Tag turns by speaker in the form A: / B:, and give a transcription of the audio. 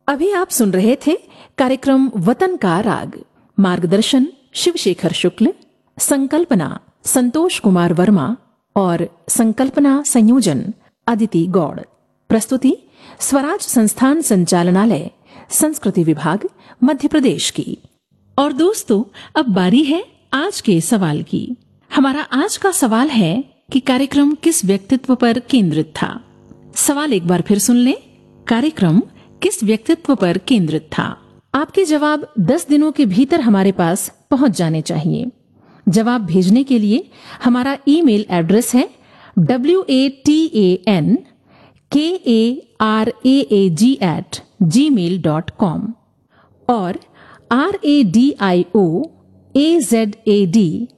A: अभी आप सुन रहे थे कार्यक्रम वतन का राग। मार्गदर्शन शिवशेखर शुक्ल, संकल्पना संतोष कुमार वर्मा और संकल्पना संयोजन अदिति गौड़। प्रस्तुति स्वराज संस्थान संचालनालय, संस्कृति विभाग, मध्य प्रदेश की। और दोस्तों, अब बारी है आज के सवाल की। हमारा आज का सवाल है कि कार्यक्रम किस व्यक्तित्व पर केंद्रित था। सवाल एक बार फिर सुन लें। कार्यक्रम किस व्यक्तित्व पर केंद्रित था? आपके जवाब 10 दिनों के भीतर हमारे पास पहुंच जाने चाहिए। जवाब भेजने के लिए हमारा ईमेल एड्रेस है watankaraag@gmail.com और radioazad